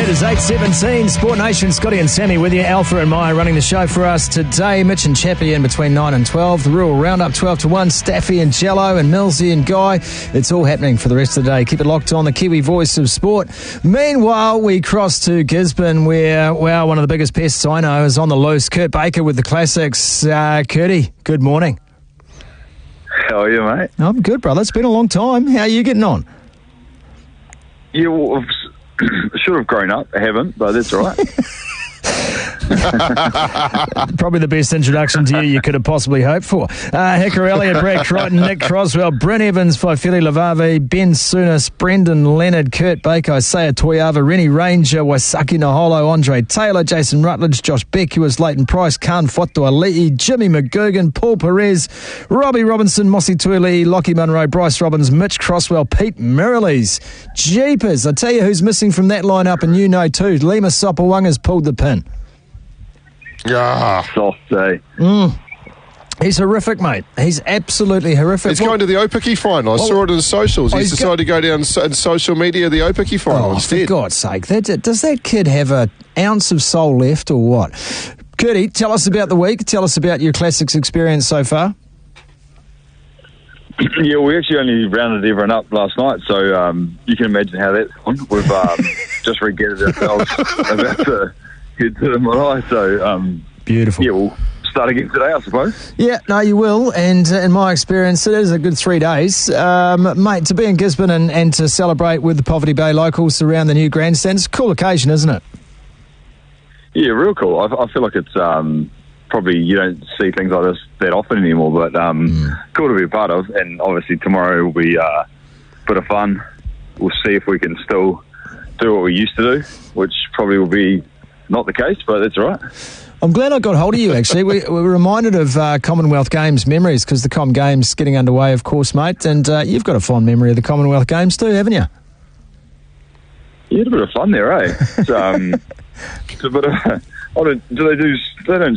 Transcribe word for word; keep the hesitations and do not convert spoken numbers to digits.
It is eight seventeen, Sport Nation, Scotty and Sammy with you. Alpha and Maya running the show for us today. Mitch and Chappie in between nine and twelve. The Rural Roundup twelve to one. Staffy and Jello and Millsy and Guy. It's all happening for the rest of the day. Keep it locked on the Kiwi voice of sport. Meanwhile, we cross to Gisborne where, well, one of the biggest pests I know is on the loose. Kurt Baker with the classics. Uh, Kurtie, good morning. How are you, mate? I'm good, brother. It's been a long time. How are you getting on? Yeah, well, I've should have grown up. I haven't, but that's all right. Probably the best introduction to you you could have possibly hoped for. Uh, Hicker Elliott, Brad Crichton, Nick Croswell, Bryn Evans, Faifili Lavavi, Ben Sunas, Brendan Leonard, Kurt Baker, Isaiah Toyava, Rennie Ranger, Waisaki Naholo, Andre Taylor, Jason Rutledge, Josh Beckwith, Leighton Price, Khan Foto Ali'i, Jimmy McGugan, Paul Perez, Robbie Robinson, Mossy Tuilei, Lockie Munro, Bryce Robbins, Mitch Croswell, Pete Mirrlees. Jeepers, I tell you who's missing from that lineup, and you know too. Lima Sopowanga's pulled the pin. Ah, Soft day. Mm. He's horrific, mate. He's absolutely horrific. He's going to the Opiki final. I well, saw it on the socials. oh, He's, he's decided go- to go down s- in social media the Opiki final Oh, instead. for God's sake. That, does that kid have an ounce of soul left or what? Kurtie, tell us about the week. Tell us about your classics experience so far. Yeah, we actually only rounded everyone up last night, so um, you can imagine how that's gone. We've um, just regathered ourselves about to head to the marae, so um, Beautiful. yeah, we'll start again today, I suppose. Yeah, no, you will. And uh, in my experience, it is a good three days. Um, mate, to be in Gisborne and, and to celebrate with the Poverty Bay locals around the new grandstand, it's a cool occasion, isn't it? Yeah, real cool. I, I feel like it's um, probably, you don't see things like this that often anymore, but um, Mm. cool to be a part of. And obviously tomorrow will be uh, a bit of fun. We'll see if we can still do what we used to do, which probably will be not the case, but that's all right. I'm glad I got hold of you, actually. we, we were reminded of uh, Commonwealth Games memories because the Com Games getting underway, of course, mate. And uh, you've got a fond memory of the Commonwealth Games too, haven't you? You had a bit of fun there, eh? It's, um, it's a bit of. I don't, do they do? They don't